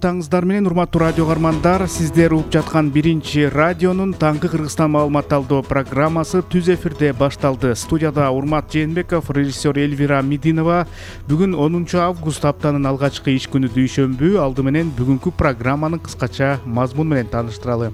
Таңыздар менен урматтуу радио каармандар, сиздер угуп жаткан биринчи радионун таңкы Кыргызстан маалымат алдоо программасы түз эфирде башталды. Студияда Урмат Жээнбеков, режиссер Эльвира Мединова. Бүгүн 10 август, аптанын алгачкы иш күнү дүйшөмбү. Алды менен бүгүнкү программанын кыскача мазмуну менен тааныштыралы.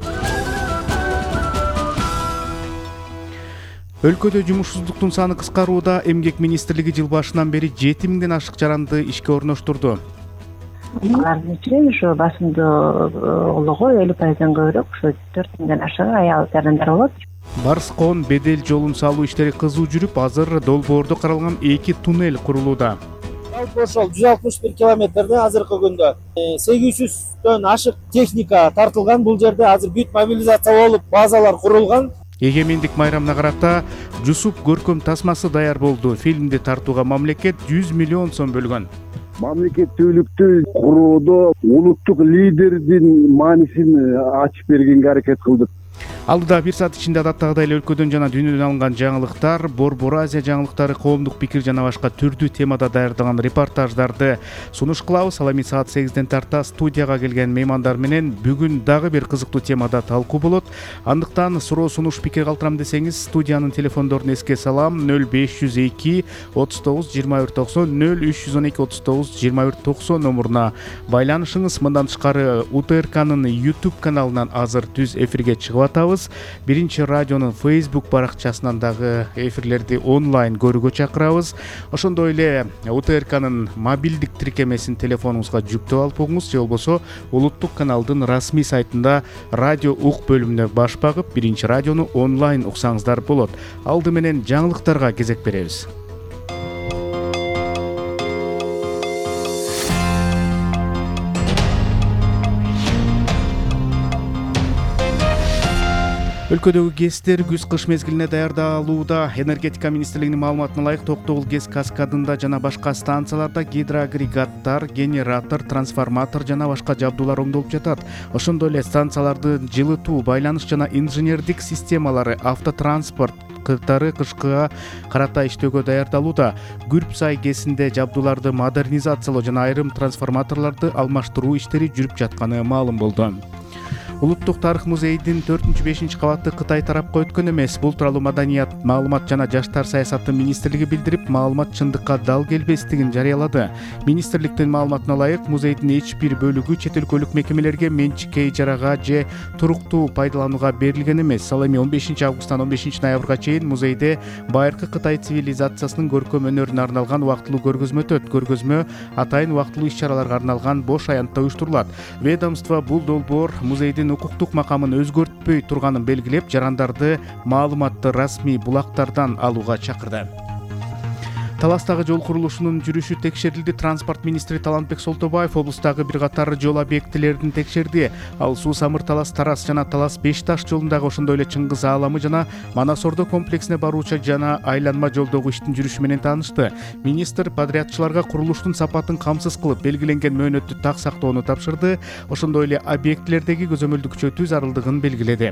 Өлкөдө жумушсуздуктун саны кыскарууда. Эмгек министрлиги жыл башынан бери 7000ден ашык жаранды ишке орноштурду. Алардын ичинен ушу басымдуу улугу 50%дан көбүрөөк ушу 4000ден ашык аял жарандар болот. Барс Коон бедел жолун салуу иштери кызуу жүрүп, азыр долбоордо каралган 2 туннель курулууда. Жалпы ошол 161 километрде азыркы күндө 800дөн ашык техника тартылган. Бул жерде азыр бүт мобилизация болуп, базалар курулган. Эгемендик майрамына карата Жусуп көркөм тасмасы даяр болду. Фильмди тартууга мамлекет 100 миллион сом бөлгөн. Мамлекеттүүлүктү куроодо улуттук лидердин маанисин ачып бергенге аракет кылдык. Алдыда 1 саат ичинде адаттагыдай эле өлкөдөн жана дүйнөдөн алынган жаңылыктар, Борбор Азия жаңылыктары, коомдук пикир жана башка түрдүү темада даярдаган репортаждарды сунуш кылабыз. Ал эми саат 8ден тарта студияга келген меймандар менен бүгүн дагы бир кызыктуу темада талкуу болот. Андыктан суроо сунуш пикир калтырам десеңиз, студиянын телефондорун эске салам: 0502 39 21 90, 0312 39 21 90 номуруна байланышыңыз. Мындан тышкары УТРКнын YouTube каналынан азыр түз эфирге чыгып атабыз. Биринчи радионун Facebook баракчасынан дагы эфирлерди онлайн көрүүгө чакырабыз. Ошондой эле УТРКнын мобилдик тиркемесин телефонуңузга жүктөп алып коюңуз, же болбосо улуттук каналдын расмий сайтында радио ук бөлүмүнө баш багып, биринчи радиону онлайн уксаңыздар болот. Алды менен жаңылыктарга кезек беребиз. Өлкөдөгү ГЭСтер күз-кыш мезгилине даярдалууда. Энергетика министрлигинин маалыматына ылайык, Токтогул ГЭС каскадында жана башка станцияларда гидроагрегаттар, генератор, трансформатор жана башка жабдуулар оңдолуп жатат. Ошондой эле станциялардын жылытуу, байланыш жана инженердик системалары, автотранспорт кыттары кышкыга карата иштөөгө даярдалууда. Күрпсай ГЭСинде жабдууларды модернизациялоо жана айрым трансформаторлорду алмаштыруу иштери жүрүп жатканы маалым болду. Улуттук тарых музейдин 4-5 кабаты Кытай тарапка өткөн эмес. Бул тууралуу Маданият, маалымат жана жаштар саясаты министрлиги билдирип, маалымат чындыкка дал келбестигин жарыялады. Министрликтин маалыматына ылайык, музейдин эч бир бөлүгү чет өлкөлүк мекемелерге менчикке ижарага же туруктуу пайдаланууга берилген эмес. Ал эми 15 августтан 15 ноябрга чейин музейде байыркы Кытай цивилизациясынын көркөм өнөрүнө арналган убактылуу көргөзмө өтөт. Көргөзмө атайын убактылуу иш-чараларга арналган бош аянтта уюштурулат. Ведомство бул долбоор музейдин укуктук макамын өзгөртпөй турганын белгилеп, жарандарды маалыматты расмий булактардан алууга чакырды. Таластагы жол курулушунун жүрүшү текшерилди. Транспорт министри Талантбек Солтобаев облустагы бир катар жол объектилерин текшерди. Ал Суу-Самыр Талас Тарас жана Талас Бешташ жолундагы, ошондой эле Чыңгыз Ааламы жана Манас Ордо комплексине баруучу жана айланма жолдогу иштин жүрүшү менен таанышты. Министр подрядчыларга курулуштун сапатын камсыз кылып, белгиленген мөөнөттү так сактоону тапшырды. Ошондой эле объектилердеги көзөмөлдү күчөтүү зарылдыгын белгиледи.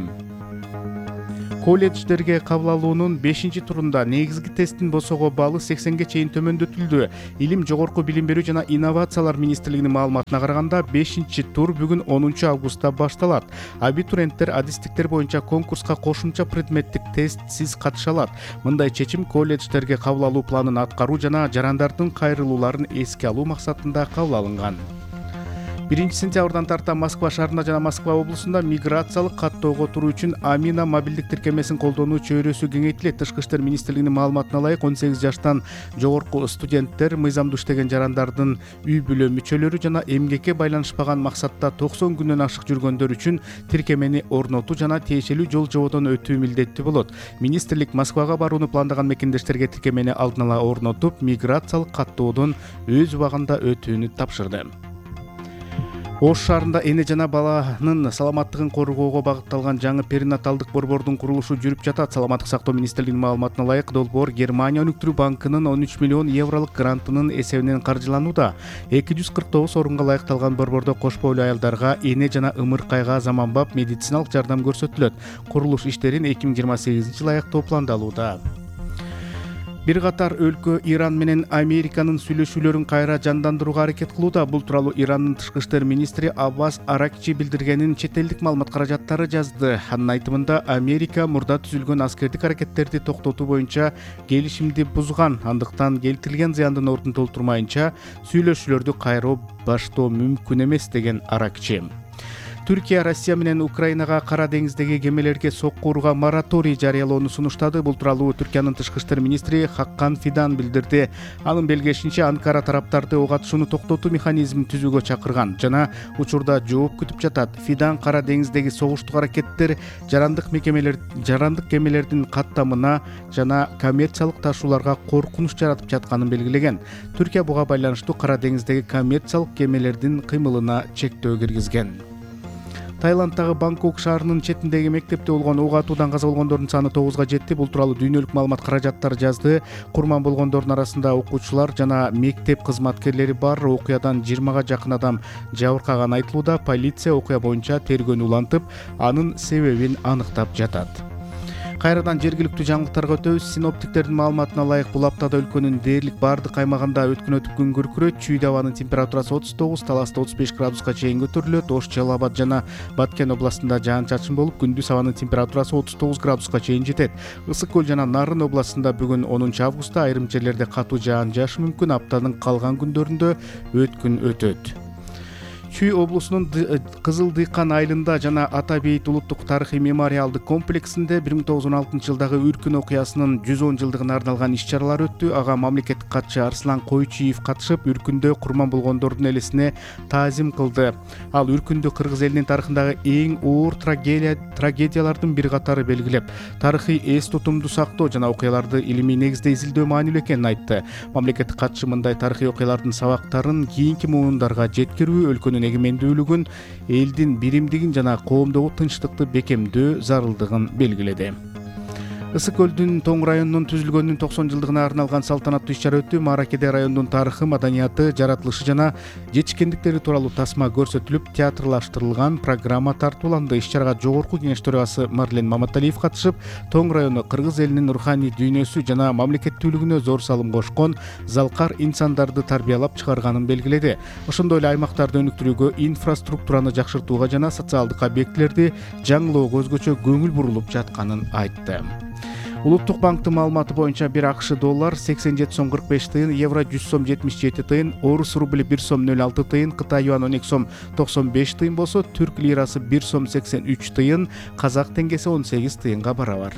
Колледждерге кабыл алуунун 5-турунда негизги тесттин босого баллы 80ге чейин төмөндөтүлдү. Илим, жогорку билим берүү жана инновациялар министрлигинин маалыматына караганда 5-тур бүгүн 10 августта башталат. Абитуриенттер адистиктер боюнча конкурска кошумча предметтик тестсиз катыша алат. Мындай чечим колледждерге кабыл алуу планын аткаруу жана жарандардын кайрылууларын эске алуу максатында кабыл алынган. 1 сентябрдан тарта Москва шаарында жана Москва облусунда миграциялык каттоого туруу үчүн Амина мобилдик тиркемесин колдонуу чөйрөсү кеңейтилет. Тышкы иштер министрлигинин маалыматына ылайык, 18 жаштан жогорку студенттер, мыйзамдуу иштеген жарандардын үй бүлө мүчөлөрү жана эмгекке байланышпаган максатта 90 күндөн ашык жүргөндөр үчүн тиркемени орнотуу жана тиешелүү жол жободон өтүү милдеттүү болот. Министрлик Москвага барууну пландаган мекендештерге тиркемени алдын ала орнотуп, миграциялык каттоодон өз убагында өтүүнү тапшырды. Ош шаарында эне жана баланын саламаттыгын коргоого багытталган жаңы перинаталдык борбордун курулушу жүрүп жатат. Саламаттык сактоо министрлигинин маалыматына ылайык, долбоор Германия өнүктүрүү банкынын 13 миллион евролук грантынын эсебинен каржыланууда. 249 орунга ылайыкталган борбордо кош бойлуу аялдарга эне жана ымыркайга заманбап медициналык жардам көрсөтүлөт. Курулуш иштерин 2028-жылы аяктоо пландалууда. Бир катар өлкө Иран менен Американын сүйлөшүүлөрүн кайра жандандырууга аракет кылууда. Бул тууралуу Ирандын тышкы иштер министри Аббас Аракчи билдиргенин чет элдик маалымат каражаттары жазды. Анын айтымында Америка мурда түзүлгөн аскердик аракеттерди токтотуу боюнча келишимди бузган, андыктан келтирилген зыяндын ордун толтурмайынча сүйлөшүүлөрдү кайра баштоо мүмкүн эмес деген Аракчи. Түркия Россия менен Украинага Кара деңиздеги кемелерге сокку урууга мораторий жарыялоону сунуштады. Бул тууралуу Түркиянын тышкы иштер министри Хаккан Фидан билдирди. Анын белгилешинче, Анкара тараптарды ок атышууну токтотуу механизмин түзүүгө чакырган жана учурда жооп күтүп жатат. Фидан Кара деңиздеги согуштук аракеттер жарандык кемелердин каттамына жана коммерциялык ташууларга коркунуч жаратып жатканын белгилеген. Түркия буга байланыштуу Кара деңиздеги коммерциялык кемелердин кыймылына чектөө киргизген. Таиландтагы Бангкок шаарынын четиндеги мектепте болгон ок атуудан каза болгондордун саны 9га жетти. Бул тууралуу дүйнөлүк маалымат каражаттары жазды. Курман болгондордун арасында окуучулар жана мектеп кызматкерлери бар. Окуядан 20га жакын адам жабыркаганы айтылууда. Полиция окуя боюнча тергөөнү улантып, анын себебин аныктап жатат. Кайрадан жергиликтүү жаңылыктарга өтөбүз. Синоптиктердин маалыматына ылайык бул аптада өлкөнүн дээрлик бардык аймагында өткөн күн күркүрөйт. Чүйдө абанын температурасы 39, Таласта 35 градуска чейин көтөрүлөт. Ош, Жалал Абад жана Баткен областында жаан-чачын болуп, күндүз абанын температурасы 39 градуска чейин жетет. Ысык көл жана Нарын областында бүгүн 10 августта айрым жерлерде катуу жаан жаашы мүмкүн. Аптанын калган күндөрүндө өткүн өтөт. Чүй облусунун Кызыл Дыйкан айылында жана Ата Бейит улуттук тарыхый мемориалдык комплексинде 1916 жылдагы Үркүн окуясынын 110 жылдыгына арналган иш-чаралар өттү. Ага мамлекеттик катчы Арслан Койчиев катышып, Үркүндө курман болгондордун элесине таазим кылды. Ал Үркүндө кыргыз элинин тарыхындагы эң оор трагедиялардын бир катары белгилеп, тарыхый эс тутумду сактоо жана окуяларды илимий негизде изилдөө маанилүү экенин айтты. Мамлекеттик катчы мындай тарыхый окуялардын сабактарын кийинки муундарга жеткирүү өлкөнүн эгемендүүлүгүн, элдин биримдигин жана коомдогу тынчтыкты бекемдөө зарылдыгын белгиледи. Ысык көлдүн Тоң районунун түзүлгөнүнүн 90 жылдыгына арналган салтанаттуу иш-чара өттү. Мааракеде райондун тарыхы, маданияты, жаратылышы жана жетишкендиктери тууралуу тасма көрсөтүлүп, театрлаштырылган программа тартууланды. Иш-чарага жогорку кеңеш төрагасы Марлен Маматалиев катышып, Тоң району кыргыз элинин руханий дүйнөсү жана мамлекеттүүлүгүнө зор салым кошкон залкар инсандарды тарбиялап чыгарганын белгиледи. Ошондой эле аймактарды өнүктүрүүгө, инфраструктураны жакшыртууга жана социалдык объектилерди жаңылоого өзгөчө көңүл бурулуп жатканын айтты. Улуттук банктын маалыматы боюнча бир АКШ доллар 87 сом 45 тыйын, евро 100 сом 77 тыйын, орус рубли 1 сом 06 тыйын, Кытай юан 12 сом 95 тыйын болсо, түрк лирасы 1 сом 83 тыйын, казак теңгеси 18 тыйынга барабар.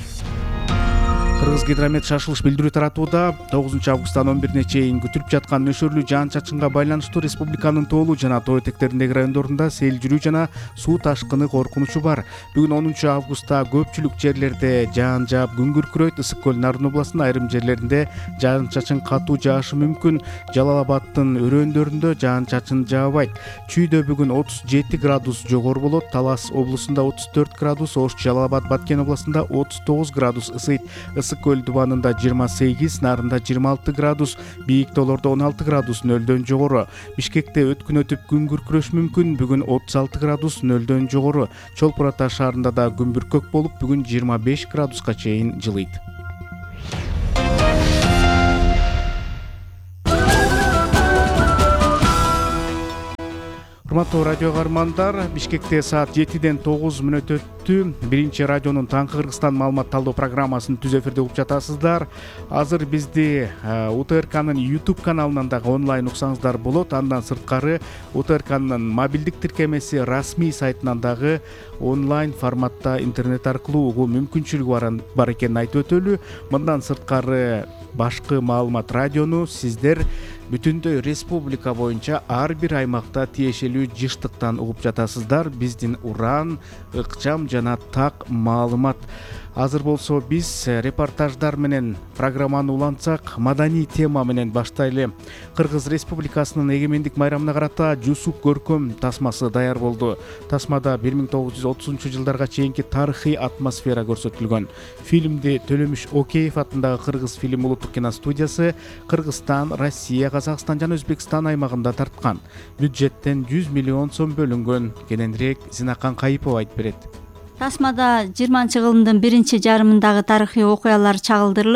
Кыргыз гидромет шашылыш билдирүү таратууда 9 августтан 11-не чейин күтүлүп жаткан нөшөрлүү жаан-чачынга байланыштуу республиканын тоолуу жана тоо этектериндеги райондорунда сел жүрүү жана суу ташкыны коркунучу бар. Бүгүн 10 августта көпчүлүк жерлерде жаан жаап күн күркүрөйт. Ысык көл Нарын областынын айрым жерлеринде жаан-чачын катуу жаашы мүмкүн. Жалал Абадтын өрөөндөрүндө жаан-чачын жаабайт. Чүйдө бүгүн 37 градус жогору болот. Талас облусунда 34 градус, Ош, Жалал Абад, Баткен областында 39 градус ысыйт. Ысык көл Дубанында 28, Нарында 26 градус, бийик тоолордо 16 градус нөлдөн жогору. Бишкекте өткүн өтүп күн күркүрөш мүмкүн. Бүгүн 36 градус нөлдөн жогору. Чолпон Ата шаарында да күн бүркөк болуп, бүгүн 25 градуска чейин жылыйт. Урматтуу радио каармандар, Бишкекте саат 7-ден 9 мүнөт өттү. Биринчи радионун Таңкы Кыргызстан маалымат талдоо программасын түз эфирде угуп жатасыздар. Азыр бизди УТРКнын YouTube каналынан дагы онлайн уксаңыздар болот. Андан сырткары УТРКнын мобилдик тиркемеси расмий сайтынан дагы онлайн форматта интернет аркылуу угуу мүмкүнчүлүгү бар экенин айтып өтөлү. Мындан сырткары башкы маалымат радиону сиздер бүтүндөй республика боюнча ар бир аймакта тиешелүү жыштыктан угуп жатасыздар. Биздин уран, ыкчам жана так маалымат. Азыр болсо биз репортаждар менен программаны улантсак, маданий тема менен баштайлы. Кыргыз Республикасынын эгемендик майрамына карата Жусуп көркөм тасмасы даяр болду. Тасмада 1930 жылдарга чейинки тарыхый атмосфера көрсөтүлгөн. Фильмди Төлөмүш Океев атындагы Кыргыз фильм улуттук киностудиясы Кыргызстан, Россия, Казакстан жана Өзбекстан аймагында тарткан. Бюджеттен 100 миллион сом бөлүнгөн. Кененирээк Зинакан Кайыпова айтып берет. Тасмада 20-кылымдын биринчи жарымындагы тарыхый окуялар чагылдырылып,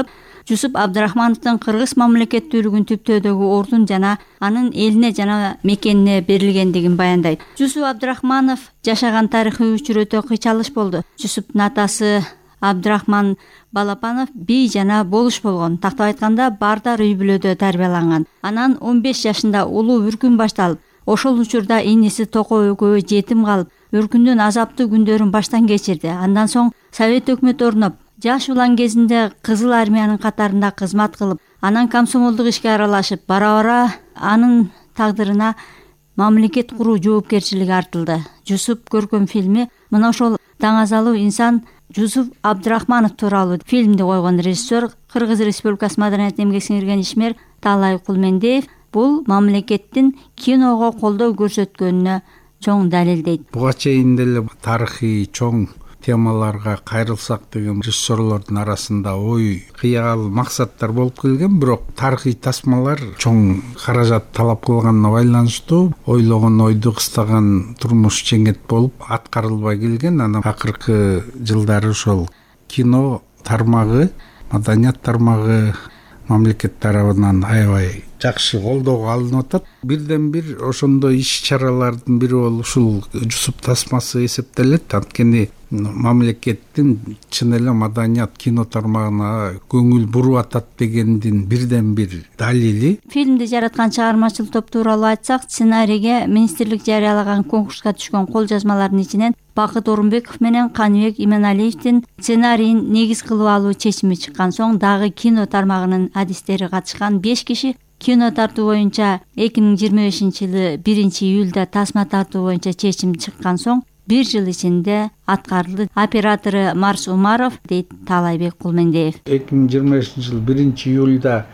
Жусуп Абдрахмановдун кыргыз мамлекеттүүлүгүн түптөөдөгү ордун жана анын элине жана мекенине берилгендигин баяндайт. Жусуп Абдрахманов жашаган тарыхый учур өтө кыйчалыш болду. Жусуптун атасы Абдрахман Балапанов бий жана болуш болгон. Тактап айтканда Бардар үй бүлөдө тарбияланган. Анан 15 жашында улуу үркүн башталып, ошол учурда иниси Токо экөө жетим калып, үркүндүн азаптуу күндөрүн баштан кечирди. Андан соң Совет өкмөтү орноп, жаш улан кезинде Кызыл армиянын катарында кызмат кылып, анан комсомолдук ишке аралашып, бара-бара анын тагдырына мамлекет куруу жоопкерчилиги артылды. Жусуп көркөм фильми мына ошол даңазалуу инсан Жусуп Абдрахманов тууралуу фильмди койгон режиссер Кыргыз Республикасы Маданият эмгек сиңирген ишмер Таалай Кулмендиев бул мамлекеттин киного колдоо көрсөткөнүнө чоң далилдейт. Буга чейин деле тарыхый чоң темаларга кайрылсак деген режиссерлордун арасында ой, кыял, максаттар болуп келген, бирок тарыхый тасмалар чоң каражат талап кылганына байланыштуу ойлогон ойду кыстаган турмуш жеңет болуп аткарылбай келген. Анан акыркы жылдары ошол кино тармагы, маданият тармагы мамлекет тарабынан аябай жакшы колдоого алынып атат. Бирден бир ошондой иш-чаралардын бири болуп ушул Жусуп тасмасы эсептелет. Анткени мамлекеттин чын эле маданият кино тармагына көңүл буруп атат дегендин бирден бир далили. Фильмди жараткан чыгармачыл топ тууралуу айтсак, сценарийге министрлик жарыялаган конкурска түшкөн кол жазмалардын ичинен Бакыт Орунбеков менен Каныбек Именалиевдин сценарийин негиз кылып алуу чечими чыккан соң дагы кино тармагынын адистери катышкан 5 киши кино тартуу боюнча 2025-жылы 1-июлда тасма тартуу боюнча чечим чыккан соң 1 жыл ичинде аткарылды. Оператору Марс Умаров дейт Таалайбек Кулмендиев. 2025-жылы 1-июлда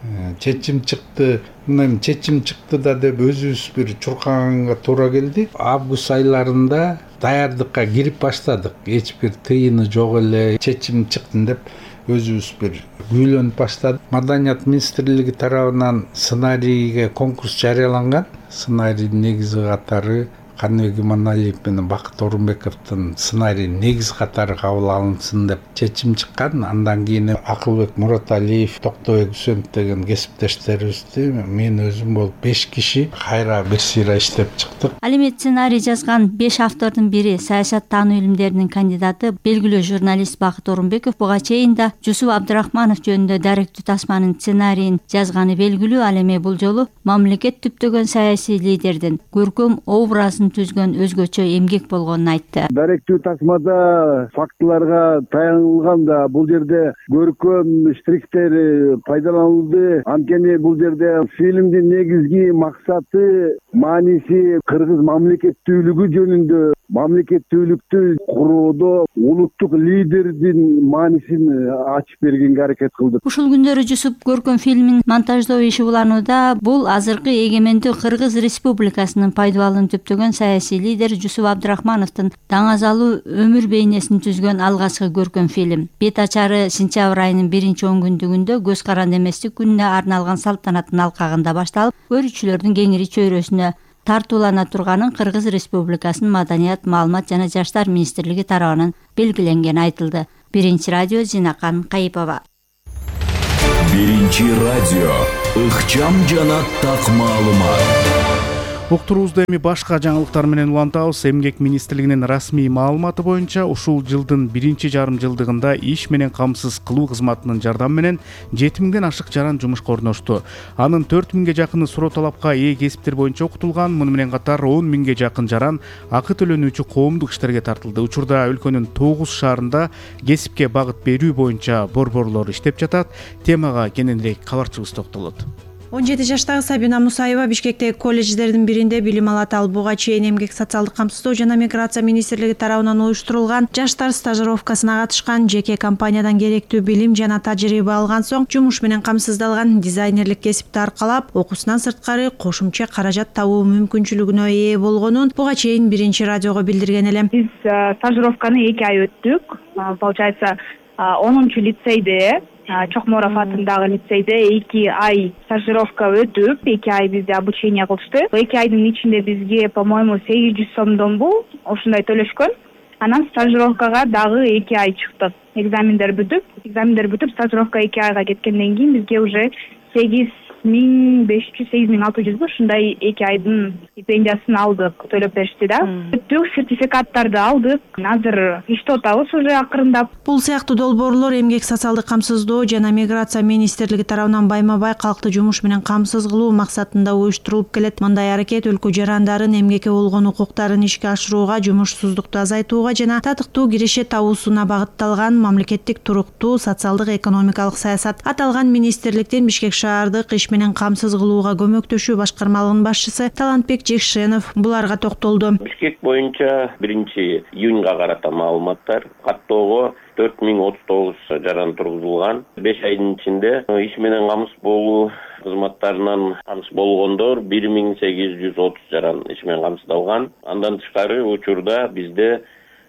чечим чыкты. Мына чечим чыкты да деп өзүбүз бир чуркаганга туура келди. Август айларында даярдыкка кирип баштадык. Эч бир тыйыны жок эле. Чечим чыкты деп өзүбүз бир күйлөнүп баштадык. Маданият министрлиги тарабынан сценарийге конкурс жарыяланган. Сценарийдин негизи катары Каныбек Иманалиев менен Бакыт Орунбековдун сценарийин негиз катары кабыл алынсын деп чечим чыккан. Андан кийин Акылбек Мураталиев, Токтобек Үсөнов деген кесиптештерибизди мен өзүм болуп 5 киши кайра бир сыйра иштеп чыктык. Ал эми сценарий жазган 5 автордун бири саясат таануу илимдеринин кандидаты, белгилүү журналист Бакыт Орунбеков буга чейин да Жусуп Абдрахманов жөнүндө даректүү тасманын сценарийин жазганы белгилүү. Ал эми бул жолу мамлекет түптөгөн саясий лидердин көркөм образын түзгөн өзгөчө эмгек болгонун айтты. Даректүү тасмада фактыларга таянылганда бул жерде көркөм штрихтер пайдаланылды. Анткени бул жерде фильмдин негизги максаты, мааниси кыргыз мамлекеттүүлүгү жөнүндө, мамлекеттүүлүктү куроодо улуттук лидердин маанисин ачып бергенге аракет кылдык. Ушул күндөрү Жусуп көркөм фильмин монтаждоо иши уланууда. Бул азыркы эгемендүү Кыргыз Республикасынын пайдубалын түптөгөн саясий лидер Жусуп Абдрахмановдун даңазалуу өмүр бейнесин түзгөн алгачкы көркөм фильм. Бет ачары сентябрь айынын 1-10 көз каранды эместик күнүнө арналган салтанаттын алкагында башталып, көрүүчүлөрдүн кеңири чөйрөсүнө тартуулана турганын Кыргыз Республикасынын Маданият, маалымат жана жаштар министрлиги тарабынан белгиленгени айтылды. Биринчи радио Зинакан Кайыпова. Биринчи радио ыкчам жана так маалымат. Уктуруубузду эми башка жаңылыктар менен улантабыз. Эмгек министрлигинин расмий маалыматы боюнча ушул жылдын 1-жарым-жылдыгында иш менен камсыз кылуу кызматынын жардамы менен 7000ден ашык жаран жумушка орношту. Анын 4000ге жакыны суроо талапка ээ кесиптер боюнча окутулган. Муну менен катар 10.000ге жакын жаран акы төлөнүүчү коомдук иштерге тартылды. Учурда өлкөнүн 9 шаарында кесипке багыт берүү боюнча борборлор иштеп жатат. Темага кененирээк кабарчыбыз токтолот. 17 жаштагы Сабина Мусаева Бишкектеги колледждердин биринде билим алат. Ал буга чейин эмгек социалдык камсыздоо жана миграция министрлиги тарабынан уюштурулган жаштар стажировкасына катышкан. Жеке компаниядан керектүү билим жана тажрыйба алган соң жумуш менен камсыздалган. Дизайнерлик кесипти аркалап, окуусунан сырткары кошумча каражат табуу мүмкүнчүлүгүнө ээ болгонун буга чейин биринчи радиого билдирген элем. Биз стажировканы 2 ай өттүк. Получается 10-чу лицейде, Чокморов атындагы лицейде 2 ай стажировка өтүп, 2 ай бизде обучение кылышты. 2 айдын ичинде бизге, по-моему, 800 сомдон ушундай төлөшкөн. Анан стажировкага дагы 2 ай чыктык. экзамендер бүтүп стажировка 2 айга кеткенден кийин бизге уже 8.500-8.600 ушундай 2 айдын стипендиясын алдык, төлөп беришти да. Бүттүк, сертификаттарды алдык. Азыр иштеп атабыз уже акырындап. Бул сыяктуу долбоорлор эмгек социалдык камсыздоо жана миграция министрлиги тарабынан байма-бай калкты жумуш менен камсыз кылуу максатында уюштурулуп келет. Мындай аракет өлкө жарандарын эмгекке болгон укуктарын ишке ашырууга, жумушсуздукту азайтууга жана татыктуу киреше табуусуна багытталган мамлекеттик туруктуу социалдык экономикалык саясат. Аталган министрликтин Бишкек шаардык иш менен камсыз кылууга көмөктөшүү башкармалыгынын башчысы Талантбек Жекшенов буларга токтолду. Бишкек боюнча 1-июнга карата маалыматтар каттоого 4039 жаран тургузулган. 5 айдын ичинде иш менен камсыз болуу кызматтарынан камсыз болгондор 1830 жаран иш менен камсыздалган. Андан тышкары учурда бизде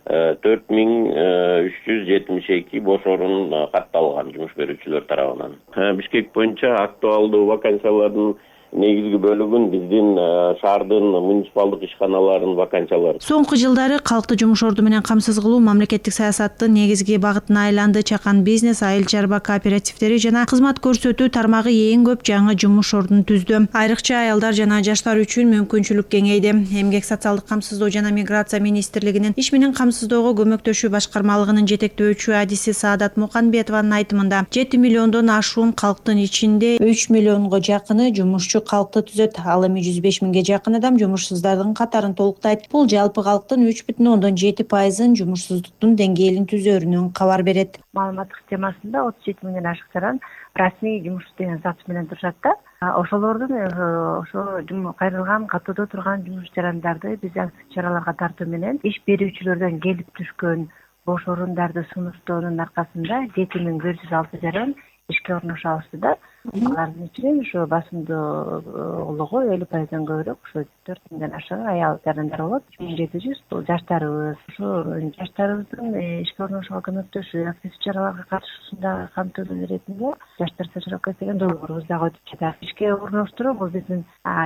4372 бош орун катталган жумуш берүүчүлөр тарабынан. Бишкек боюнча актуалдуу вакансиялардын негизги бөлүгүн биздин шаардын муниципалдык ишканаларынын вакансиялары. Соңку жылдары калкты жумуш орду менен камсыз кылуу мамлекеттик саясаттын негизги багытына айланды. Чакан бизнес, айыл чарба кооперативдери жана кызмат көрсөтүү тармагы эң көп жаңы жумуш ордун түздү. Айрыкча аялдар жана жаштар үчүн мүмкүнчүлүк кеңейди. Эмгек социалдык камсыздоо жана миграция министрлигинин иш менен камсыздоого көмөктөшүү башкармалыгынын жетектөөчү адиси Саадат Муканбетованын айтымында 7 миллиондон ашуун калктын ичинде 3 миллионго жакыны жумушчу калкты түзөт. Ал эми 105 миңге жакын адам жумушсуздардын катарын толуктайт. Бул жалпы калктын 3,7%-ын жумушсуздуктун деңгээлин түзөрүнөн кабар берет. Маалыматтык системасында 37 миңден ашык жаран расмий жумушсуз деген статус менен турушат да. Ошолордун ошо кайрылган катоодо турган жумуш жарандарды биз активдүү чараларга тартуу менен иш берүүчүлөрдөн келип түшкөн бош орундарды сунуштоонун аркасында 7106 жаран ишке орношобузду да. Алардын ичинен ушу басымдуулугу 50%-дан көбүрөөк, ушу 4 миңден ашык аял жарандар болот. 1700 бул жаштарыбыз. Ушу жаштарыбыздын ишке орношууга көмөктөшүү, активдүү чараларга катышуусунда камтылуу иретинде жаштар стажировкасы деген долбоорубуз дагы өтүп жатат. Ишке орноштуруу бул биздин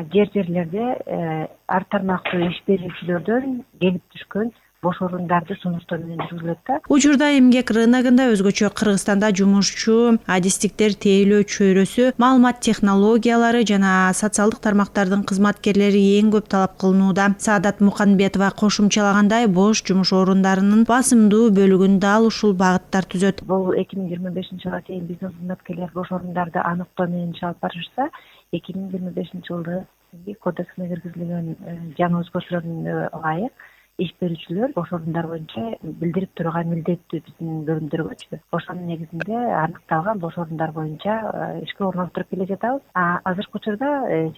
жерлерде ар тармактуу иш берүүчүлөрдөн келип түшкөн бош орундарды сунуштоо менен жүргүзүлөт да. Учурда эмгек рыногунда өзгөчө Кыргызстанда жумушчу, адистиктер, тейлөө чөйрөсү, маалымат технологиялары жана социалдык тармактардын кызматкерлери эң көп талап кылынууда. Саадат Муканбетова кошумчалагандай, бош жумуш орундарынын басымдуу бөлүгүн дал ушул багыттар түзөт. Бул 2025-жылга чейин биздин кызматкерлер бош орундарды аныктоо менен иш алып барышса, 2025-жылы кодексине киргизилген жаңы өзгөртүүлөргө ылайык иш берүүчүлөр бош орундар боюнча билдирип турган милдеттүү биздин бөлүмдөргөчү. Ошонун негизинде аныкталган бош орундар боюнча ишке орноштуруп келе жатабыз. Азыркы учурда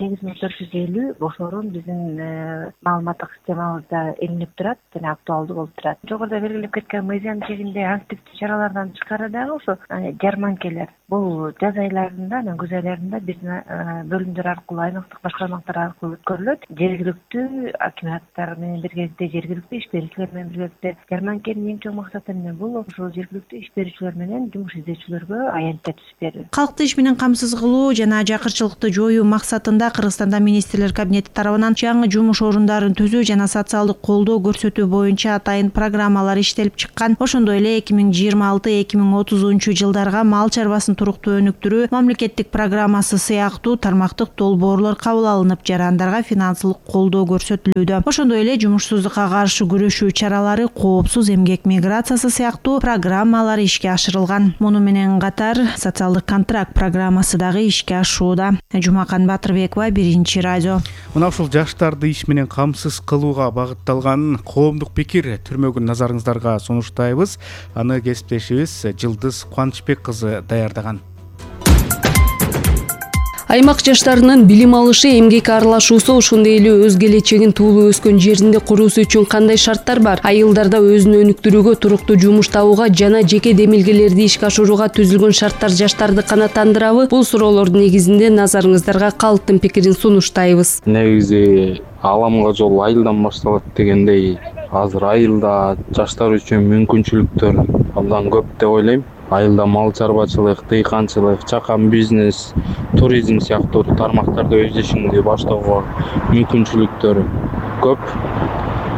8450 бош орун биздин маалыматтык системабызда илинип турат жана актуалдуу болуп турат. Жогоруда белгилеп кеткен мыйзам чегинде активдүү чаралардан тышкары дагы ошо жарманкелер бул жаз айларында, күз айларында биздин бөлүмдөр аркылуу, аймактык башкармалыктар аркылуу өткөрүлөт. Жергиликтүү акиматтар менен биргеликте, жергиликтүү иш берүүчүлөр менен биргеликте жарманкенин эң чоң максаты эмне? Бул ошол жергиликтүү иш берүүчүлөр менен жумуш издөөчүлөргө аянтча түзүп берүү. Калкты иш менен камсыз кылуу жана жакырчылыкты жоюу максатында Кыргызстанда министрлер кабинети тарабынан жаңы жумуш орундарын түзүү жана социалдык колдоо көрсөтүү боюнча атайын программалар иштелип чыккан. Ошондой эле 2026-2030 жылдарга мал чарбасын туруктуу өнүктүрүү мамлекеттик программасы сыяктуу тармактык долбоорлор кабыл алынып, жарандарга финансылык колдоо көрсөтүлүүдө. Ошондой эле жумушсуздукка каршы күрөшүү чаралары, коопсуз эмгек миграциясы сыяктуу программалар ишке ашырылган. Муну менен катар социалдык контракт программасы дагы ишке ашууда. Жумакан Батырбекова, Биринчи радио. Мына ушул жаштарды иш менен камсыз кылууга багытталган коомдук пикир түрмөгүн назарыңыздарга сунуштайбыз. Аны кесиптешибиз Жылдыз Кубанычбек кызы даярдаган. Аймак жаштарынын билим алышы, эмгекке аралашуусу, ошондой эле өз келечегин туулуп өскөн жеринде куруусу үчүн кандай шарттар бар? Айылдарда өзүн өнүктүрүүгө, туруктуу жумуш табууга жана жеке демилгелерди ишке ашырууга түзүлгөн шарттар жаштарды канааттандырабы? Бул суроолордун негизинде назарыңыздарга калктын пикирин сунуштайбыз. Негизи аламга жол айылдан башталат дегендей, азыр айылда жаштар үчүн мүмкүнчүлүктөр абдан көп деп ойлойм. Айылда мал чарбачылык, дыйканчылык, чакан бизнес, туризм сыяктуу тармактарда өз ишиңди баштоого мүмкүнчүлүктөр көп.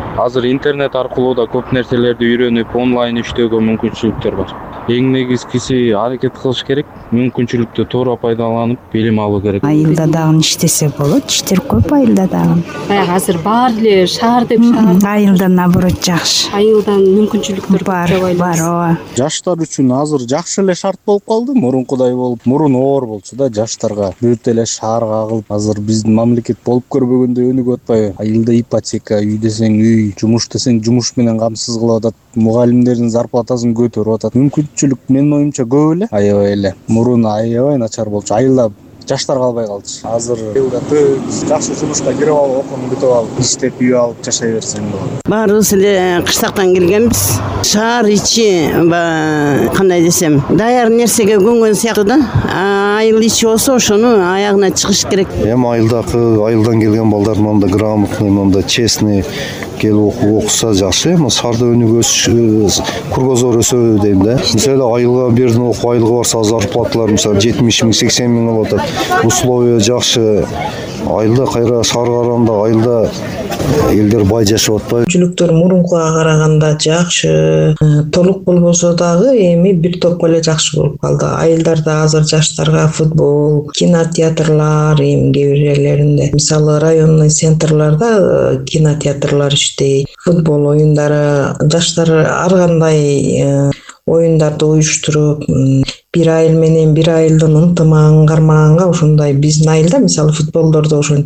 Азыр интернет аркылуу да көп нерселерди үйрөнүп, онлайн иштөөгө мүмкүнчүлүктөр бар. Эң негизгиси аракет кылыш керек, мүмкүнчүлүктү туура пайдаланып, билим алуу керек. Айылда дагы иштесе болот, иштер көп айылда дагы. Баягы азыр баары эле шаар деп Айылдан наоборот жакшы. Айылдан мүмкүнчүлүктөр бар, ооба. Жаштар үчүн азыр жакшы эле шарт болуп калды, мурункудай болуп. Мурун оор болчу да жаштарга. Бүт эле шаарга агылып, азыр биздин мамлекет болуп көрбөгөндөй өнүгүп атпайбы? Айылда ипотека, үй десең үй, жумуш десең жумуш менен камсыз кылып атат. Мугалимдердин зарплатасын көтөрүп атат. Мүмкүнчүлүк менин оюмча көп эле. Аябай эле. Мурун аябай начар болчу. Айылда жаштар калбай калчу. Азыр айылда жакшы жумушка кирип алып, окууну бүтүп алып, иштеп үй алып жашай берсең болот. Баарыбыз эле кыштактан келгенбиз. Шаар ичи кандай десем, даяр нерсеге көнгөн сыяктуу да. Айыл ичи болсо ошону аягына чыгыш керек. Эми айылдан келген балдар мындай грамотный, мындай честный келип окуса жакшы. Эми шаарда өнүгөш кургозор өсөбү дейм да. Мисалы айылга бердин окуу айлыгы барса зарплаталар мисалы 70 миң, 80 миң болуп атат. Условия жакшы. Айылда кайра шаарга караганда айылда элдер бай жашап атпайбы? Мүмкүнчүлүктөр мурункуга караганда жакшы, толук болбосо дагы эми бир топко эле жакшы болуп калды. Айылдарда азыр жаштарга футбол, кинотеатрлар эми кээ бир жерлеринде, мисалы районный центрларда кинотеатрлар иштейт, футбол оюндары, жаштар ар кандай оюндарды уюштуруп, бир айыл менен бир айылдын ынтымагын кармаганга ошондой биздин айылда мисалы футболдордо ошо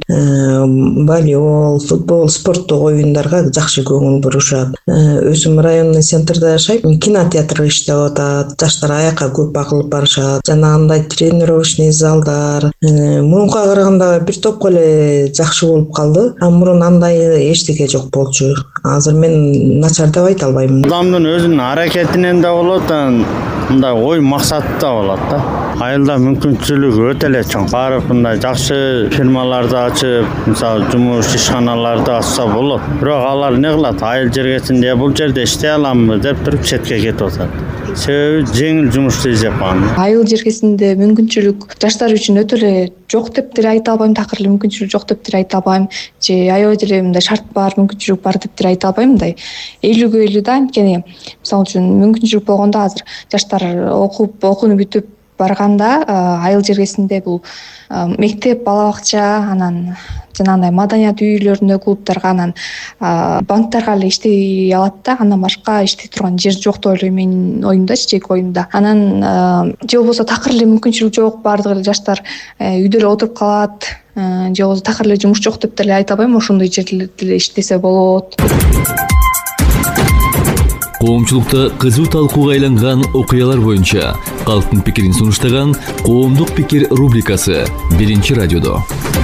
волейбол, футбол, спорттук оюндарга жакшы көңүл бурушат. Өзүм районный центрде жашайм, кинотеатр иштеп атат, жаштар аякка көп агылып барышат. Жанагындай тренировочный залдар мурункуга караганда бир топко эле жакшы болуп калды. Мурун андай эчтеке жок болчу. Азыр мен начар деп айта албайм. Адамдын өзүнүн аракетинен да болот, мындай ой максат да болот да. Айылда мүмкүнчүлүк өтө эле чоң. Барып мындай жакшы фирмаларды ачып, мисалы жумуш ишканаларды ачса болот. Бирок алар не кылат? Айыл жергесинде бул жерде иштей аламбы деп туруп четке кетип атат. Себеби жеңил жумушту издеп калган. Айыл жергесинде мүмкүнчүлүк жаштар үчүн өтө эле жок деп деле айта албайм, такыр эле мүмкүнчүлүк жок деп деле айта албайм. Же аябай деле мындай шарт бар, мүмкүнчүлүк бар деп деле айта албайм. Мындай 50-50 да, анткени мисалы үчүн мүмкүнчүлүк болгондо азыр жаштар окууну бүтүп барганда айыл жергесинде бул мектеп, бала бакча, анан жанагындай маданият үйлөрүндө, клубдарга, анан банктарга эле иштей алат да, андан башка иштей турган жер жок деп ойлойм менин оюмда, жеке оюмда. Анан же болбосо такыр эле мүмкүнчүлүк жок, баардык эле жаштар үйдө эле отуруп калат, же болбосо такыр эле жумуш жок деп деле айта албайм, ошондой жерде деле иштесе болот. Коомчулукта кызуу талкууга айланган окуялар боюнча калктын пикирин сунуштаган Коомдук пикир рубрикасы Биринчи радиодо.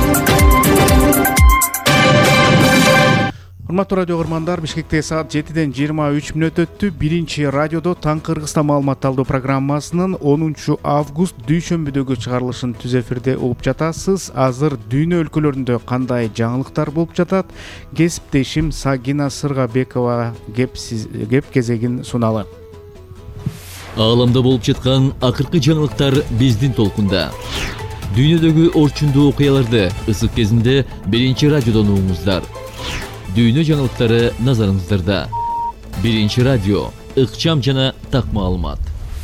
Урматтуу радио көрөрмандар, Бишкекте саат 7-ден 23 мүнөт өттү. Биринчи радиодо Таң Кыргызстан маалымат алуу программасынын 10 август дүйшөмбүдөгү чыгарылышын түз эфирде угуп жатасыз. Азыр дүйнө өлкөлөрүндө кандай жаңылыктар болуп жатат? Кесиптешим Сагина Сыргабекова кеп кезегин суналат. Ааламда болуп жаткан акыркы жаңылыктар биздин толкунда. Дүйнөдөгү орчундуу окуяларды ысык кезинде Биринчи радиодон угуңуздар. Дүйнө жаңылыктары назарыңыздарда. Биринчи радио, ыкчам жана так маалымат.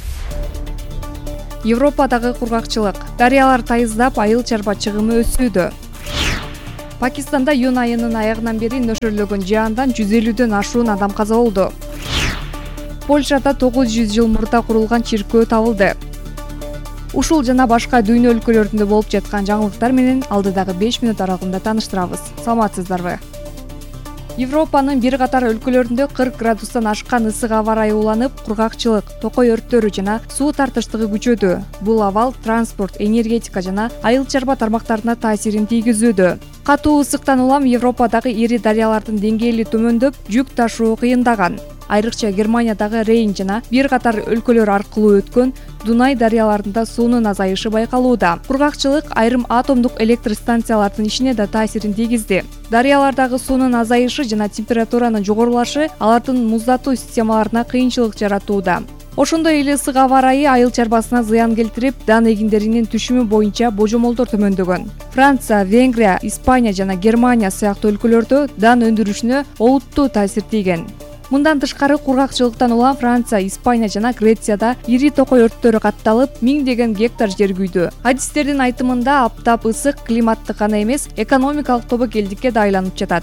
Европадагы кургакчылык. Дарыялар тайыздап, айыл чарба чыгымы өсүүдө. Пакистанда июнь айынын аягынан бери нөшөрлөгөн жаандан 150дөн ашуун адам каза болду. Польшада 900 жыл мурда курулган чиркөө табылды. Ушул жана башка дүйнө өлкөлөрүндө болуп жаткан жаңылыктар менен алдыдагы 5 мүнөт аралыгында тааныштырабыз. Саламатсыздарбы? Европанын бир катар өлкөлөрүндө 40 градустан ашкан ысык аба ырайы уланып, кургакчылык, токой өрттөрү жана суу тартыштыгы күчөдү. Бул абал транспорт, энергетика жана айыл чарба тармактарына таасирин тийгизүүдө. Катуу ысыктан улам Европадагы ири дарыялардын деңгээли төмөндөп, жүк ташуу кыйындаган. Айрыкча Германиядагы Рейн жана бир катар өлкөлөр аркылуу өткөн Дунай дарыяларында суунун азайышы байкалууда. Кургакчылык айрым атомдук электр станциялардын ишине да таасирин тийгизди. Дарыялардагы суунун азайышы жана температуранын жогорулашы алардын муздатуу системаларына кыйынчылык жаратууда. Ошондой эле ысык аба ырайы айыл чарбасына зыян келтирип, дан эгиндеринин түшүмү боюнча божомолдор төмөндөгөн. Франция, Венгрия, Испания жана Германия сыяктуу өлкөлөрдө дан өндүрүшүнө олуттуу таасир тийген. Мындан тышкары кургакчылыктан улам Франция, Испания жана Грецияда ири токой өрттөрү катталып, миңдеген гектар жер күйдү. Адистердин айтымында аптап ысык климаттык гана эмес, экономикалык тобокелдикке да айланып жатат.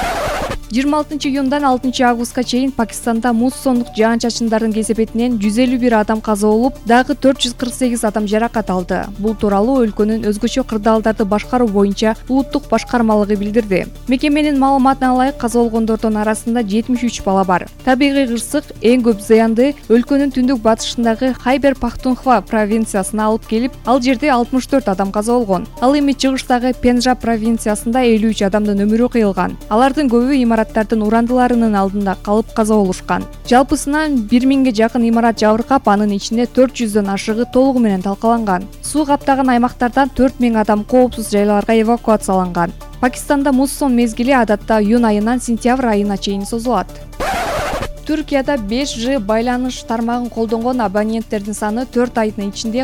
26 июндан 6 августка чейин Пакистанда муз сондук жаан-чачындардын кесепетинен 151 адам каза болуп, дагы 448 адам жаракат алды. Бул тууралуу өлкөнүн өзгөчө кырдаалдарды башкаруу боюнча улуттук башкармалыгы билдирди. Мекеменин маалыматына ылайык каза болгондордун арасында 73 бала бар. Табигый кырсык эң көп зыянды өлкөнүн түндүк батышындагы Хайбер Пахтунхва провинциясына алып келип, ал жерде 64 адам каза болгон. Ал эми чыгыштагы Пенджаб провинциясында 53 адамдын өмүрү кыйылган. Алардын көбү имараттардын урандыларынын алдында калып каза болушкан. Жалпысынан 1000ге жакын имарат жабыркап, анын ичинде 400дөн ашыгы толугу менен талкаланган. Суу каптаган аймактардан 4000 адам коопсуз жайларга эвакуацияланган. Пакистанда муссон мезгили адатта июнь айынан сентябрь айына чейин созулат. Түркияда 5G байланыш тармагын колдонгон абоненттердин саны 4 айдын ичинде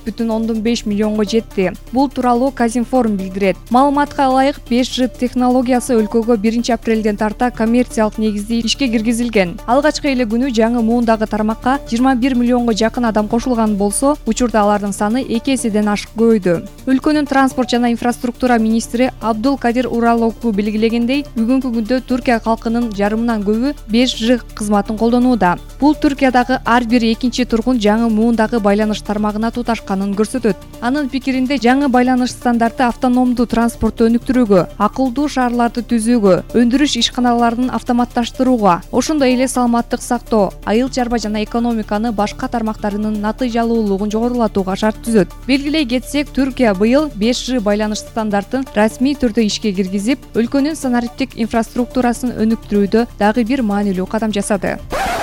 44,5 миллионго жетти. Бул тууралуу Казинформ билдирет. Маалыматка ылайык 5G технологиясы өлкөгө 1 апрелден тарта коммерциялык негизде ишке киргизилген. Алгачкы эле күнү жаңы муундагы тармакка 21 миллионго жакын адам кошулган болсо, учурда алардын саны 2 эседен ашык көбөйдү. Өлкөнүн транспорт жана инфраструктура министри Абдул Кадир Уралоглу белгилегендей, бүгүнкү күндө Түркия калкынын жарымынан көбү 5G кызматын колдонууда. Бул Түркиядагы ар бир экинчи тургун жаңы муундагы байланыш тармагына туташканын көрсөтөт. Анын пикиринде жаңы байланыш стандарты автономдуу транспортту өнүктүрүүгө, акылдуу шаарларды түзүүгө, өндүрүш ишканаларын автоматташтырууга, ошондой эле саламаттык сактоо, айыл чарба жана экономиканы башка тармактарынын натыйжалуулугун жогорулатууга шарт түзөт. Белгилей кетсек, Түркия быйыл 5G байланыш стандартын расмий түрдө ишке киргизип, өлкөнүн санариптик инфраструктурасын өнүктүрүүдө дагы бир маанилүү кадам жасады.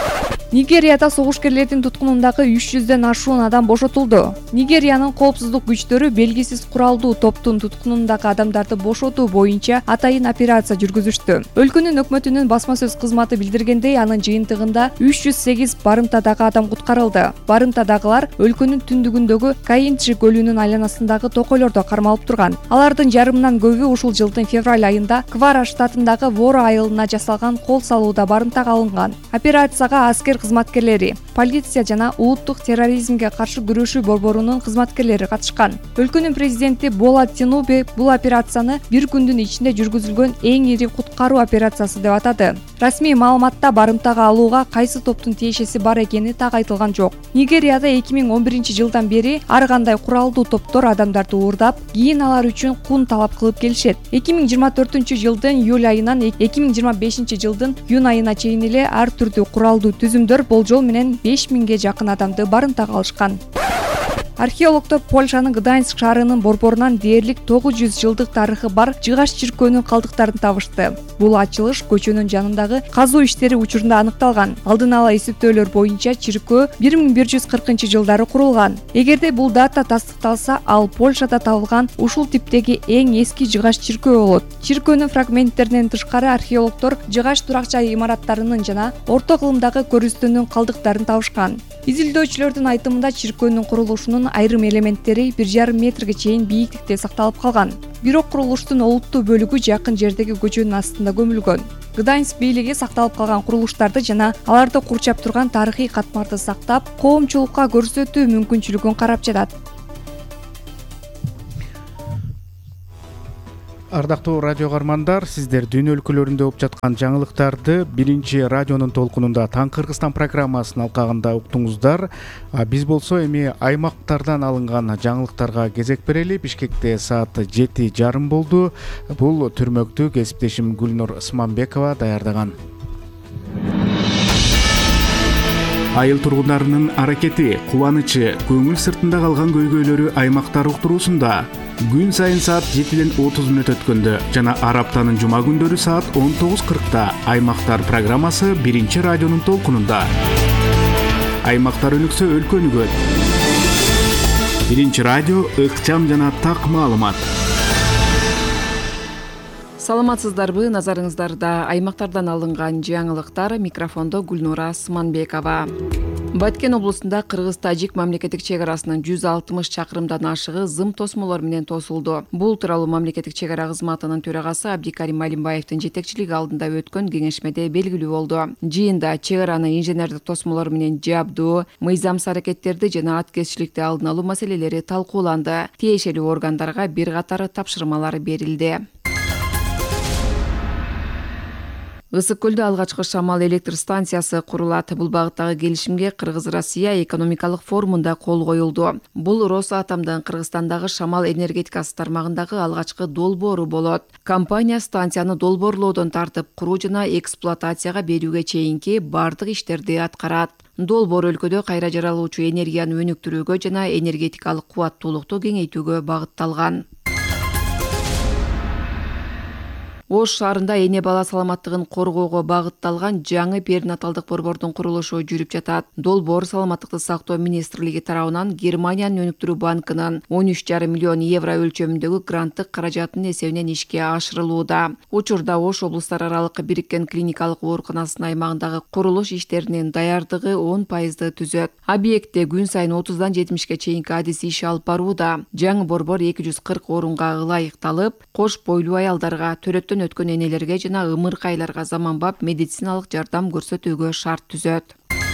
Нигерияда согушкерлердин туткунундагы 300дөн ашуун адам бошотулду. Нигериянын коопсуздук күчтөрү белгисиз куралдуу топтун туткунундагы адамдарды бошотуу боюнча атайын операция жүргүзүштү. Өлкөнүн өкмөтүнүн басма сөз кызматы билдиргендей, анын жыйынтыгында 308 барымтадагы адам куткарылды. Барымтадагылар өлкөнүн түндүгүндөгү Кайинчи көлүнүн айланасындагы токойлордо кармалып турган. Алардын жарымынан көбү ушул жылдын февраль айында Квара штатындагы Вора айылына жасалган кол салууда барымтага алынган. Операцияга аскер кызматкерлери, полиция жана улуттук терроризмге каршы күрөшүү борборунун кызматкерлери катышкан. Өлкөнүн президенти Бола Тинубе бул операцияны бир күндүн ичинде жүргүзүлгөн эң ири куткаруу операциясы деп атады. Расмий маалыматта барымтага алууга кайсы топтун тиешеси бар экени так айтылган жок. Нигерияда 2011 жылдан бери ар кандай куралдуу топтор адамдарды уурдап, кийин алар үчүн кун талап кылып келишет. 2024 жылдын июль айынан 2025 жылдын июнь айына чейин эле ар түрдүү куралдуу түзүмдөр болжол менен 5000ге жакын адамды барымтага алышкан. Археологдор Польшанын Гданьск шаарынын борборунан дээрлик 900 жылдык тарыхы бар Жыгаш чиркөөнүн калдыктарын табышты. Бул ачылыш көчөнүн жанындагы казуу иштери учурунда аныкталган. Алдын ала эсептөөлөр боюнча чиркөө 1140 жылдары курулган. Эгерде бул дата тастыкталса, ал Польшада табылган ушул типтеги эң эски жыгаш чиркөө болот. Чиркөөнүн фрагменттеринен тышкары археологдор жыгаш турак-жай имараттарынын жана орто кылымдагы көрүстөнүн калдыктарын табышкан. Изилдөөчүлөрдүн айтымында чиркөөнүн курулушунун айрым элементтери 1,5 метрге чейин бийиктикте сакталып калган. Бирок курулуштун олуттуу бөлүгү жакын жердеги көчөнүн астында көмүлгөн. Гданьск бийлиги сакталып калган курулуштарды жана аларды курчап турган тарыхый катмарды сактап, коомчулукка көрсөтүү мүмкүнчүлүгүн карап жатат. Ардактуу радио каармандар, сиздер дүйнө өлкөлөрүндө болуп жаткан жаңылыктарды биринчи радионун толкунунда Таң Кыргызстан программасынын алкагында уктуңуздар. Биз болсо эми аймактардан алынган жаңылыктарга кезек берели. Бишкекте саат 7:30 болду. Бул түрмөктү кесиптешим Гүлнур Сманбекова даярдаган. Айыл тургундарынын аракети, кубанычы, көңүл сыртында калган көйгөйлөрү аймактар уктуруусунда күн сайын саат 7ден 30 мүнөт өткөндө жана ар аптанын жума күндөрү саат 19:40 аймактар программасы биринчи радионун толкунунда. Аймактар өнүксө өлкө өнүгөт. Биринчи радио ыкчам жана так маалымат. Саламатсыздарбы, назарыңыздарда аймактардан алынган жаңылыктар, микрофондо Гүлнура Сманбекова. Баткен облусунда кыргыз-тажик мамлекеттик чек арасынын 160 чакырымдан ашыгы зым тосмолор менен тосулду. Бул тууралуу мамлекеттик чек ара кызматынын төрагасы Абдикарим Малимбаевдин жетекчилиги алдында өткөн кеңешмеде белгилүү болду. Жыйында чек араны инженердик тосмолор менен жабдуу, мыйзамсыз аракеттерди жана аткезчиликти алдын алуу маселелери талкууланды. Тиешелүү органдарга бир катар тапшырмалар берилди. Ысык көлдө алгачкы шамал электр станциясы курулат. Бул багыттагы келишимге Кыргыз-Россия экономикалык форумунда кол коюлду. Бул Росатомдун Кыргызстандагы шамал энергетикасы тармагындагы алгачкы долбоору болот. Компания станцияны долбоорлоодон тартып, куруу жана эксплуатацияга берүүгө чейинки бардык иштерди аткарат. Долбоор өлкөдө кайра жаралуучу энергияны өнүктүрүүгө жана энергетикалык кубаттуулукту кеңейтүүгө багытталган. Ош шаарында эне бала саламаттыгын коргоого багытталган жаңы перинаталдык борбордун курулушу жүрүп жатат. Долбоор саламаттыкты сактоо министрлиги тарабынан Германиянын өнүктүрүү банкынын 13,5 миллион евро өлчөмүндөгү гранттык каражаттын эсебинен ишке ашырылууда. Учурда Ош облустар аралык бириккен клиникалык ооруканасынын аймагындагы курулуш иштеринин даярдыгы 10% түзөт. Объектте күн сайын 30дан 70ке чейинки адис иш алып барууда. Жаңы борбор 240 орунга ылайыкталып, кош бойлуу аялдарга, төрөттөн өткөн энелерге жана ымыркайларга заманбап медициналык жардам көрсөтүүгө шарт түзөт.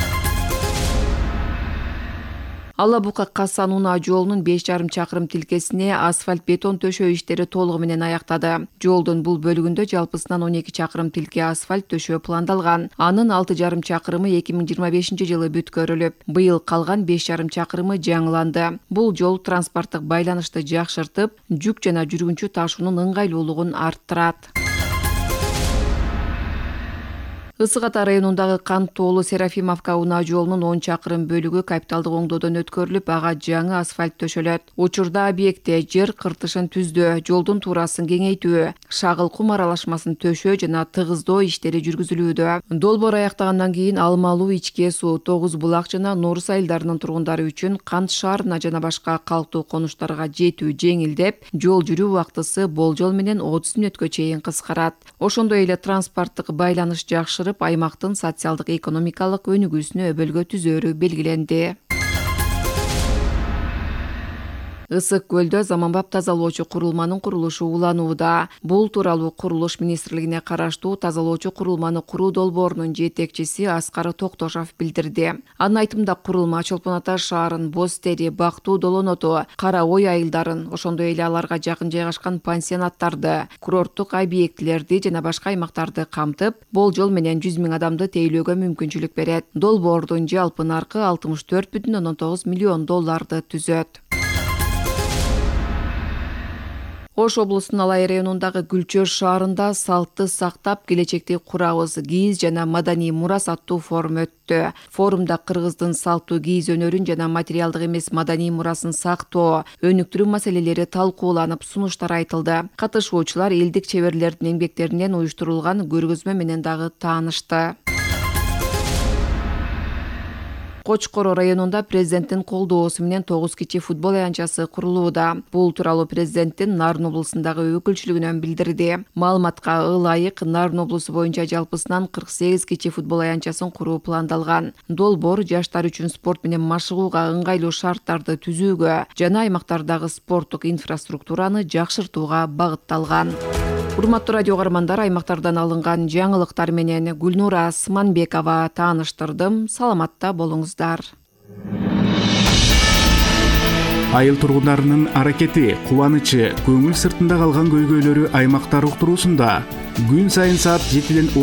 Алла-Бука Касан унаа жолунун 5,5 чакырым тилкесине асфальт бетон төшөө иштери толугу менен аяктады. Жолдун бул бөлүгүндө жалпысынан 12 чакырым тилке асфальт төшөө пландалган. Анын 6,5 чакырымы 2025 жылы бүткөрүлүп, быйыл калган 5,5 чакырымы жаңыланды. Бул жол транспорттук байланышты жакшыртып, жүк жана жүргүнчү ташуунун ыңгайлуулугун арттырат. Ысык Ата районундагы Кантоолу Серафимовка унаа жолунун 10 чакырым бөлүгү капиталдык оңдоодон өткөрүлүп, ага жаңы асфальт төшөлөт. Учурда объектте жер кыртышын түздөө, жолдун туурасын кеңейтүү, шагыл кум аралашмасын төшөө жана тыгыздоо иштери жүргүзүлүүдө. Долбоор аяктагандан кийин алмалуу ичке суу, Тогуз булак жана Норус айылдарынын тургундары үчүн Кант шаарына жана башка калктуу конуштарга жетүү жеңилдеп, жол жүрүү убактысы болжол менен 30 мүнөткө чейин кыскарат. Ошондой эле транспорттук байланыш жакшырып, аймактын социалдык экономикалык өнүгүүсүнө өбөлгө түзөөрү белгиленди. Ысык көлдө заманбап тазалоочу курулманын курулушу уланууда. Бул тууралуу курулуш министрлигине караштуу тазалоочу курулманы куруу долбоорунун жетекчиси Аскар Токтошов билдирди. Анын айтымында курулма Чолпон Ата шаарын, Боз Тери, Бактуу Долоноту, Кара Ой айылдарын, ошондой эле аларга жакын жайгашкан пансионаттарды, курорттук объектилерди жана башка аймактарды камтып, болжол менен 100 000 адамды тейлөөгө мүмкүнчүлүк берет. Долбоордун жалпы наркы $64,9 миллион түзөт. Ош облусунун Алай районундагы Гүлчөр шаарында салтты сактап, келечекти курабыз, кийиз жана маданий мурас аттуу форум өттү. Форумда кыргыздын салттуу кийиз өнөрүн жана материалдык эмес маданий мурасын сактоо, өнүктүрүү маселелери талкууланып, сунуштар айтылды. Катышуучулар элдик чеберлердин эмгектеринен уюштурулган көргөзмө менен дагы таанышты. Кочкоро районунда президенттин колдоосу менен 9 кичи футбол аянтчасы курулууда. Бул тууралуу президенттин Нарын облусундагы өкүлчүлүгүнөн билдирди. Маалыматка ылайык Нарын облусу боюнча жалпысынан 48 кичи футбол аянтчасын куруу пландалган. Долбоор жаштар үчүн спорт менен машыгууга ыңгайлуу шарттарды түзүүгө жана аймактардагы спорттук инфраструктураны жакшыртууга багытталган. Урматтуу радио каармандар, аймактардан алынган жаңылыктар менен Гүлнура Сманбекова тааныштырдым. Саламатта болуңуздар. Айыл тургундарынын аракети, кубанычы, көңүл сыртында калган көйгөйлөрү аймактар уктуруусунда күн сайын саат 7